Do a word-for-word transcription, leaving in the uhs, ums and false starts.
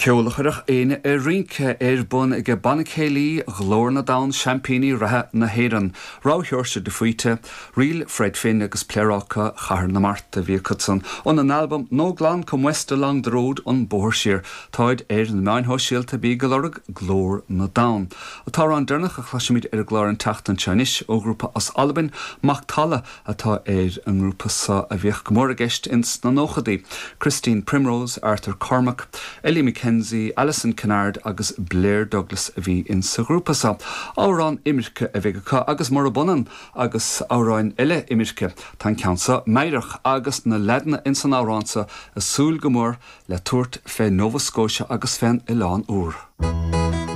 Ceolacharach éine ar rince ar bun ag banacélí glór na dain champíní rathe na héan. Rátheoirse de faoite, riil Fred Finn agus plérácha chahar na Marta bhí cutsan. On an album No Glan Come West Along the Road on Borsir, táid ar na main hoisiilta bí galorg glór na dain. Atá an dernach a chhlaisiimiid ar glór an tachtan Chinese ó grúpa as Albin Mac Talla atá ar an grúpa sa a bhíoch gomór a gist ins na nóchadaí. Christine Primrose, Arthur Cormac, Ellie McKenzie, Alison Kennard agus Blair Douglas a bhí in sa grúpa sa. Árán imirce a bhí go agus mar a bunan agus áráin eile imirce tan ceansa meirech agus na ledna in san áránsa a súl gomór le tuairt fé Nova Scotia agus féin i lán úr.